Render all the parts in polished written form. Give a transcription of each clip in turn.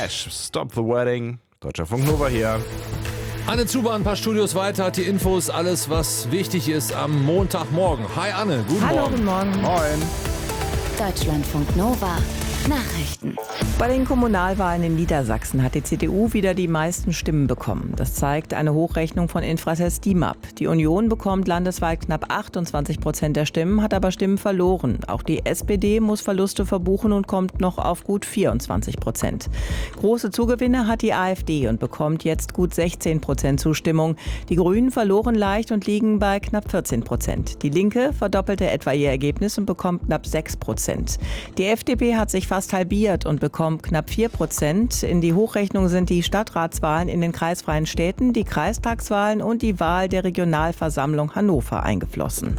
Clash, Stop the Wedding. Deutschlandfunk Nova hier. Anne Zuber, ein paar Studios weiter hat die Infos, alles was wichtig ist am Montagmorgen. Hi Anne, guten Morgen. Hallo, guten Morgen. Moin. Deutschlandfunk Nova. Nachrichten. Bei den Kommunalwahlen in Niedersachsen hat die CDU wieder die meisten Stimmen bekommen. Das zeigt eine Hochrechnung von Infratest DIMAP. Die Union bekommt landesweit knapp 28% der Stimmen, hat aber Stimmen verloren. Auch die SPD muss Verluste verbuchen und kommt noch auf gut 24%. Große Zugewinne hat die AfD und bekommt jetzt gut 16% Zustimmung. Die Grünen verloren leicht und liegen bei knapp 14%. Die Linke verdoppelte etwa ihr Ergebnis und bekommt knapp 6%. Die FDP hat sich fast halbiert und bekommt knapp 4%. In die Hochrechnung sind die Stadtratswahlen in den kreisfreien Städten, die Kreistagswahlen und die Wahl der Regionalversammlung Hannover eingeflossen.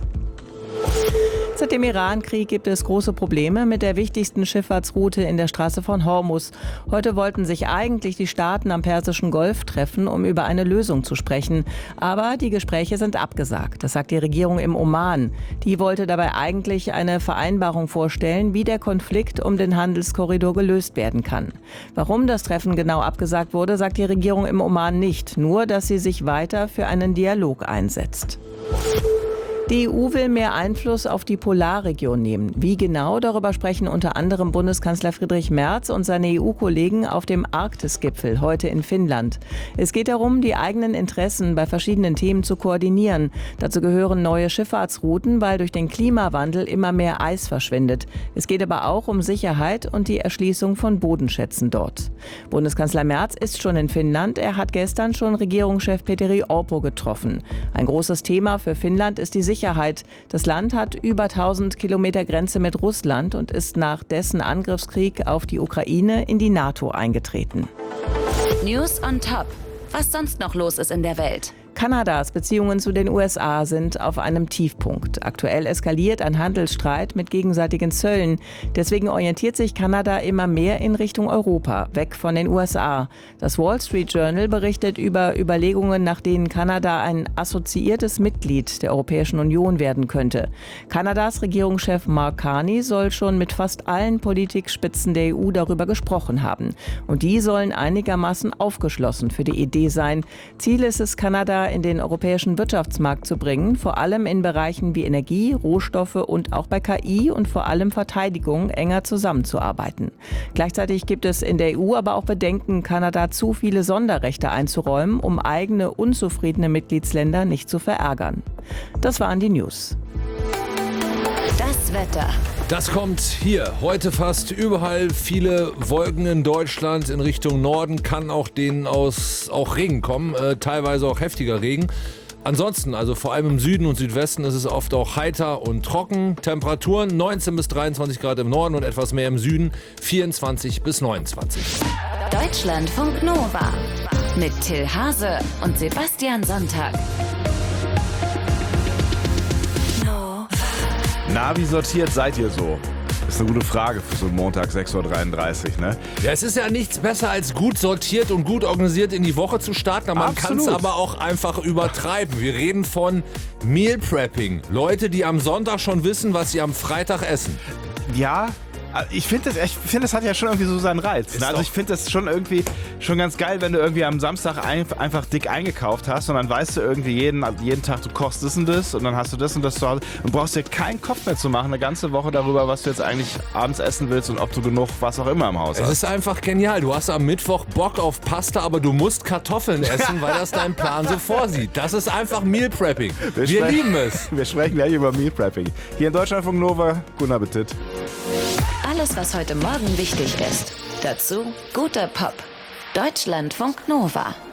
Seit dem Iran-Krieg gibt es große Probleme mit der wichtigsten Schifffahrtsroute in der Straße von Hormuz. Heute wollten sich eigentlich die Staaten am Persischen Golf treffen, um über eine Lösung zu sprechen. Aber die Gespräche sind abgesagt. Das sagt die Regierung im Oman. Die wollte dabei eigentlich eine Vereinbarung vorstellen, wie der Konflikt um den Handelskorridor gelöst werden kann. Warum das Treffen genau abgesagt wurde, sagt die Regierung im Oman nicht. Nur, dass sie sich weiter für einen Dialog einsetzt. Die EU will mehr Einfluss auf die Polarregion nehmen. Wie genau, darüber sprechen unter anderem Bundeskanzler Friedrich Merz und seine EU-Kollegen auf dem Arktis-Gipfel heute in Finnland. Es geht darum, die eigenen Interessen bei verschiedenen Themen zu koordinieren. Dazu gehören neue Schifffahrtsrouten, weil durch den Klimawandel immer mehr Eis verschwindet. Es geht aber auch um Sicherheit und die Erschließung von Bodenschätzen dort. Bundeskanzler Merz ist schon in Finnland. Er hat gestern schon Regierungschef Petteri Orpo getroffen. Ein großes Thema für Finnland ist die Sicherheit. Das Land hat über 1000 Kilometer Grenze mit Russland und ist nach dessen Angriffskrieg auf die Ukraine in die NATO eingetreten. News on Top. Was sonst noch los ist in der Welt? Kanadas Beziehungen zu den USA sind auf einem Tiefpunkt. Aktuell eskaliert ein Handelsstreit mit gegenseitigen Zöllen. Deswegen orientiert sich Kanada immer mehr in Richtung Europa, weg von den USA. Das Wall Street Journal berichtet über Überlegungen, nach denen Kanada ein assoziiertes Mitglied der Europäischen Union werden könnte. Kanadas Regierungschef Mark Carney soll schon mit fast allen Politikspitzen der EU darüber gesprochen haben. Und die sollen einigermaßen aufgeschlossen für die Idee sein. Ziel ist es, Kanada in den europäischen Wirtschaftsmarkt zu bringen, vor allem in Bereichen wie Energie, Rohstoffe und auch bei KI und vor allem Verteidigung enger zusammenzuarbeiten. Gleichzeitig gibt es in der EU aber auch Bedenken, Kanada zu viele Sonderrechte einzuräumen, um eigene unzufriedene Mitgliedsländer nicht zu verärgern. Das waren die News. Das Wetter. Das kommt hier heute fast überall, viele Wolken in Deutschland. In Richtung Norden kann auch auch Regen kommen, teilweise auch heftiger Regen. Ansonsten, also vor allem im Süden und Südwesten, ist es oft auch heiter und trocken. Temperaturen 19 bis 23 Grad im Norden und etwas mehr im Süden, 24 bis 29. Deutschlandfunk Nova. Mit Till Hase und Sebastian Sonntag. Na, wie sortiert seid ihr so? Das ist eine gute Frage für so einen Montag, 6.33 Uhr, ne? Ja, es ist ja nichts besser als gut sortiert und gut organisiert in die Woche zu starten, aber man kann es aber auch einfach übertreiben. Wir reden von Meal Prepping. Leute, die am Sonntag schon wissen, was sie am Freitag essen. Ja, ich finde, das hat ja schon irgendwie so seinen Reiz. Ne? Also ich finde das schon irgendwie schon ganz geil, wenn du irgendwie am Samstag einfach dick eingekauft hast und dann weißt du irgendwie jeden Tag, du kochst das und das und dann hast du das und das zu Hause und brauchst dir keinen Kopf mehr zu machen, eine ganze Woche darüber, was du jetzt eigentlich abends essen willst und ob du genug was auch immer im Haus hast. Es ist einfach genial. Du hast am Mittwoch Bock auf Pasta, aber du musst Kartoffeln essen, weil das dein Plan so vorsieht. Das ist einfach Meal Prepping. Wir lieben es. Wir sprechen gleich über Meal Prepping. Hier in Deutschlandfunk Nova, guten Appetit. Alles, was heute Morgen wichtig ist. Dazu guter Pop. Deutschlandfunk Nova.